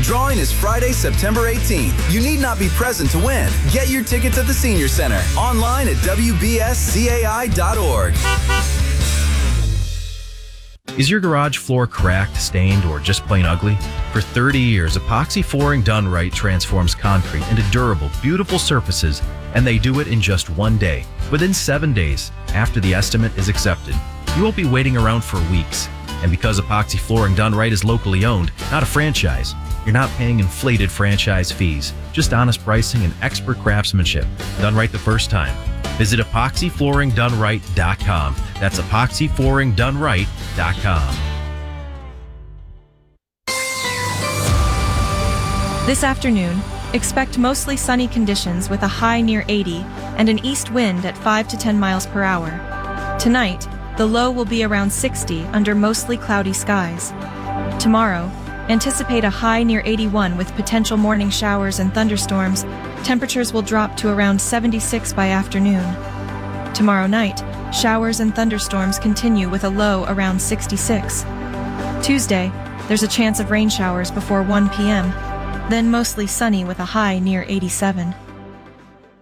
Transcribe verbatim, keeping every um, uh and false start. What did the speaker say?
Drawing is Friday, September eighteenth. You need not be present to win. Get your tickets at the Senior Center. Online at W B S C A I dot org. Is your garage floor cracked, stained, or just plain ugly? For thirty years, epoxy flooring done right transforms concrete into durable, beautiful surfaces, and they do it in just one day. Within seven days, after the estimate is accepted, you won't be waiting around for weeks. And because epoxy flooring done right is locally owned, not a franchise, you're not paying inflated franchise fees, just honest pricing and expert craftsmanship. Done right the first time. Visit epoxy flooring done right dot com. That's epoxy flooring done right dot com. This afternoon, expect mostly sunny conditions with a high near eighty and an east wind at five to ten miles per hour. Tonight, the low will be around sixty under mostly cloudy skies. Tomorrow, anticipate a high near eighty-one with potential morning showers and thunderstorms. Temperatures will drop to around seventy-six by afternoon. Tomorrow night, showers and thunderstorms continue with a low around sixty-six. Tuesday, there's a chance of rain showers before one p m, then mostly sunny with a high near eighty-seven.